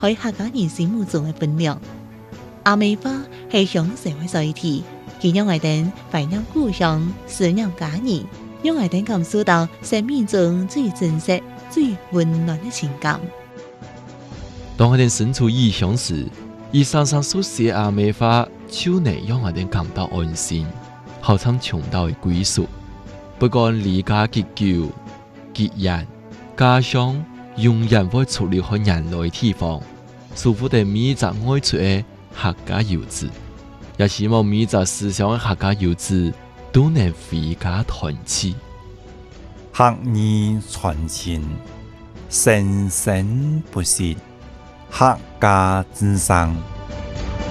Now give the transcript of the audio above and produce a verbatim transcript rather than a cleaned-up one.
喺客家人心目中嘅分量。阿美花係向社會載體，佢讓我哋懷念故鄉，思念家人，讓我哋感受到生命中最真實、最溫暖嘅情感。 當我哋身處異鄉時，伊常常所寫阿美花，就能讓我哋感到安心，好像尋到嘅歸屬。不管離家幾久、幾遠，家鄉永遠會出離開人類嘅地方。祝福哋每一個愛出嘅客家遊子，也希望每一個思鄉嘅客家遊子都能回家團聚。 客語傳情，生生不息，客家之聲。